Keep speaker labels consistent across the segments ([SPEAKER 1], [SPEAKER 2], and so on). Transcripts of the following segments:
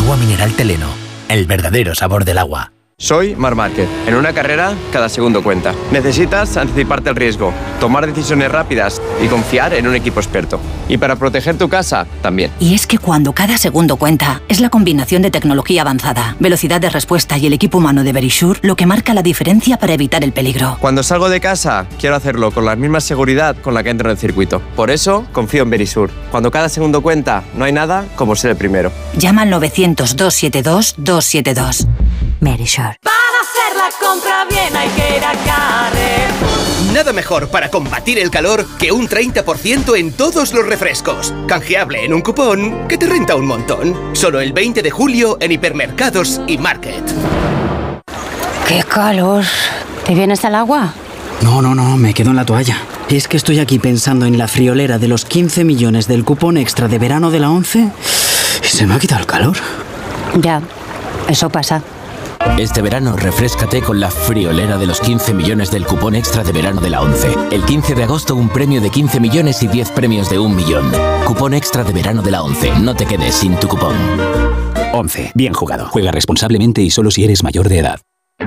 [SPEAKER 1] Agua mineral Teleno, el verdadero sabor del agua.
[SPEAKER 2] Soy Marc Márquez. En una carrera, cada segundo cuenta. Necesitas anticiparte al riesgo, tomar decisiones rápidas y confiar en un equipo experto. Y para proteger tu casa, también.
[SPEAKER 3] Y es que cuando cada segundo cuenta, es la combinación de tecnología avanzada, velocidad de respuesta y el equipo humano de Verisure lo que marca la diferencia para evitar el peligro.
[SPEAKER 2] Cuando salgo de casa, quiero hacerlo con la misma seguridad con la que entro en el circuito. Por eso, confío en Verisure. Cuando cada segundo cuenta, no hay nada como ser el primero.
[SPEAKER 3] Llama al 900-272-272. Verisure.
[SPEAKER 4] Para hacer la compra bien hay que ir a Carrefour.
[SPEAKER 5] Nada mejor para combatir el calor que un 30% en todos los refrescos. Canjeable en un cupón que te renta un montón. Solo el 20 de julio en hipermercados y Market.
[SPEAKER 6] ¡Qué calor! ¿Te vienes al agua?
[SPEAKER 7] No, me quedo en la toalla. Es que estoy aquí pensando en la friolera de los 15 millones del cupón extra de verano de la 11 y se me ha quitado el calor.
[SPEAKER 6] Ya, eso pasa.
[SPEAKER 8] Este verano refréscate con la friolera de los 15 millones del cupón extra de verano de la 11. El 15 de agosto un premio de 15 millones y 10 premios de 1 millón. Cupón extra de verano de la 11. No te quedes sin tu cupón.
[SPEAKER 9] 11. Bien jugado. Juega responsablemente y solo si eres mayor de edad.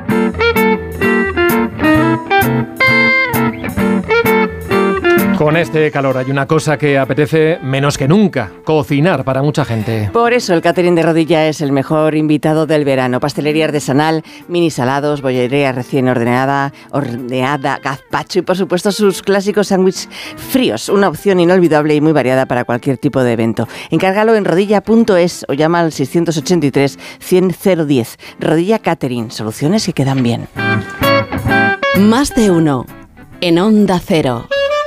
[SPEAKER 10] Con este calor hay una cosa que apetece menos que nunca: cocinar para mucha gente.
[SPEAKER 11] Por eso el catering de Rodilla es el mejor invitado del verano. Pastelería artesanal, mini salados, bollería recién horneada, gazpacho y por supuesto sus clásicos sándwiches fríos. Una opción inolvidable y muy variada para cualquier tipo de evento. Encárgalo en rodilla.es o llama al 683-100-010. Rodilla Catering, soluciones que quedan bien.
[SPEAKER 12] Más de uno en Onda Cero.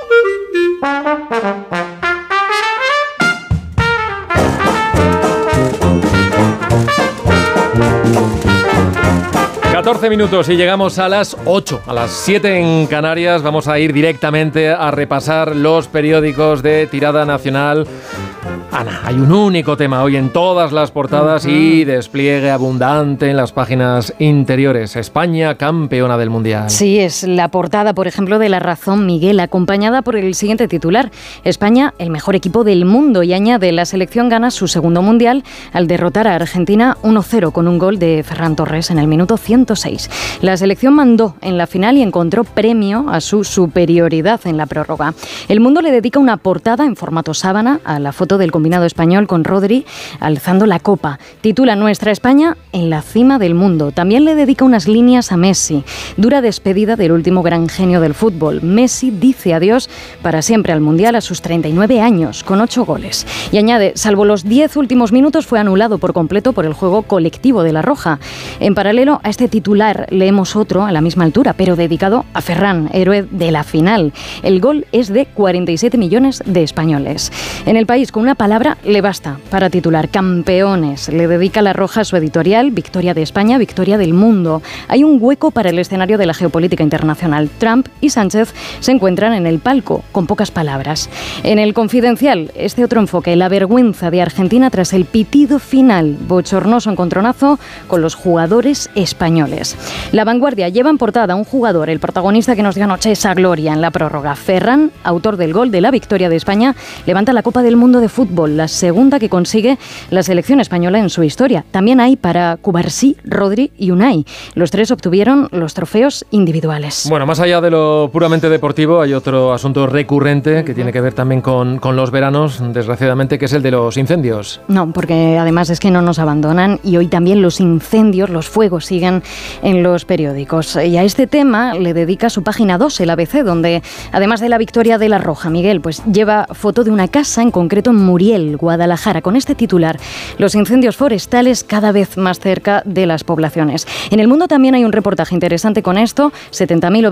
[SPEAKER 10] 14 minutos y llegamos a las 8, a las 7 en Canarias. Vamos a ir directamente a repasar los periódicos de tirada nacional. Ana, hay un único tema hoy en todas las portadas y despliegue abundante en las páginas interiores. España, campeona del Mundial.
[SPEAKER 13] Sí, es la portada, por ejemplo, de La Razón, Miguel, acompañada por el siguiente titular: España, el mejor equipo del mundo, y añade: la selección gana su segundo Mundial al derrotar a Argentina 1-0 con un gol de Ferran Torres en el minuto 106. La selección mandó en la final y encontró premio a su superioridad en la prórroga. El Mundo le dedica una portada en formato sábana a la foto del combinado español con Rodri alzando la copa. Titula: Nuestra España en la cima del mundo. También le dedica unas líneas a Messi. Dura despedida del último gran genio del fútbol. Messi dice adiós para siempre al Mundial a sus 39 años, con 8 goles. Y añade: salvo los 10 últimos minutos, fue anulado por completo por el juego colectivo de La Roja. En paralelo a este titular leemos otro a la misma altura, pero dedicado a Ferran, héroe de la final. El gol es de 47 millones de españoles. En El País, con una palabra le basta para titular: campeones. Le dedica La Roja su editorial: victoria de España, victoria del mundo. Hay un hueco para el escenario de la geopolítica internacional. Trump y Sánchez se encuentran en el palco, con pocas palabras. En El Confidencial, este otro enfoque: la vergüenza de Argentina tras el pitido final. Bochornoso encontronazo con los jugadores españoles. La Vanguardia lleva en portada a un jugador, el protagonista que nos dio anoche esa gloria en la prórroga. Ferran, autor del gol de la victoria de España, levanta la Copa del Mundo de Fútbol, la segunda que consigue la selección española en su historia. También hay para Cubarsí, Rodri y Unai. Los tres obtuvieron los trofeos individuales.
[SPEAKER 10] Bueno, más allá de lo puramente deportivo, hay otro asunto recurrente que tiene que ver también con los veranos, desgraciadamente, que es el de los incendios.
[SPEAKER 13] No, porque además es que no nos abandonan y hoy también los incendios, los fuegos siguen en los periódicos. Y a este tema le dedica su página 2, el ABC, donde además de la victoria de La Roja, Miguel, pues lleva foto de una casa, en concreto en Muriel, Guadalajara, con este titular: los incendios forestales cada vez más cerca de las poblaciones. En El Mundo también hay un reportaje interesante con esto: 70.000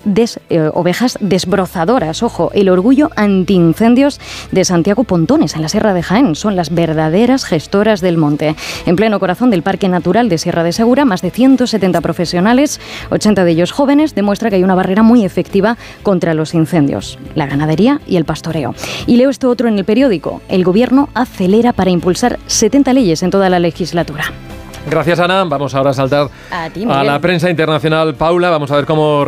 [SPEAKER 13] ovejas desbrozadoras. Ojo, el orgullo antiincendios de Santiago Pontones, en la Sierra de Jaén. Son las verdaderas gestoras del monte. En pleno corazón del Parque Natural de Sierra de Segura, más de 170 profesionales, 80 de ellos jóvenes, demuestra que hay una barrera muy efectiva contra los incendios: la ganadería y el pastoreo. Y leo esto otro en el periódico: el gobierno acelera para impulsar 70 leyes en toda la legislatura.
[SPEAKER 10] Gracias, Ana. Vamos ahora a saltar
[SPEAKER 13] a
[SPEAKER 10] la prensa internacional. Paula, vamos a ver cómo